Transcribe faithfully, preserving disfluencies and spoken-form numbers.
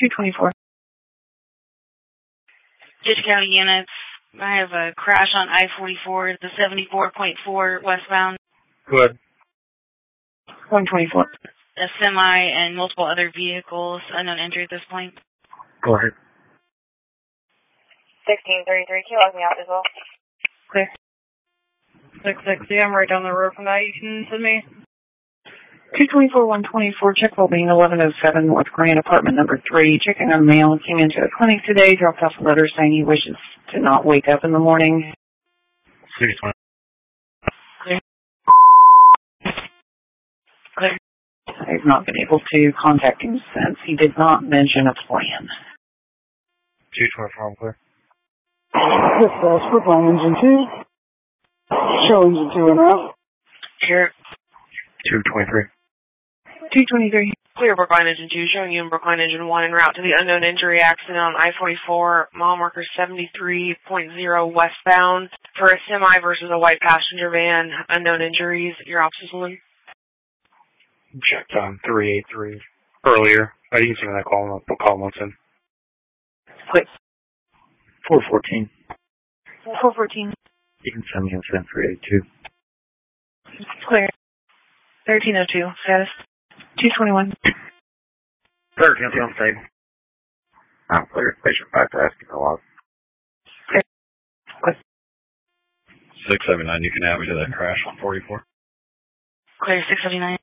two twenty-four. Ditch County units, I have a crash on I forty-four, the seventy-four point four westbound. Go ahead. one twenty-four. A semi and multiple other vehicles, unknown injury at this point. Go ahead. sixteen thirty-three, can you lock me out as well? Clear. six sixty, I'm right down the road from that. You can send me. two twenty-four, one twenty-four, check Building eleven oh seven, North Grand, apartment number three. Checking on mail. Came into a clinic today, dropped off a letter saying he wishes to not wake up in the morning. six twenty. Clear. Clear. I've not been able to contact him since. He did not mention a plan. two twenty-four, I'm clear. This is Brookline Engine two. Show Engine two and out. Here. two twenty-three. two twenty-three. Clear Brookline Engine two, showing you in Brookline Engine one en route to the unknown injury accident on I forty-four, mile marker seventy-three point zero westbound for a semi versus a white passenger van. Unknown injuries. Your officer's in. Checked on three eight three earlier. I didn't see that call. I'll call once in. Quick. four fourteen. four fourteen. You can send me incident three eight two. Clear. thirteen oh two. Status. two twenty-one. thirteen oh two on stable. I'm clear. Patient bypass. Get the log. Clear. Quick. six seventy-nine. You can add me to that crash on forty-four. Clear six seventy-nine.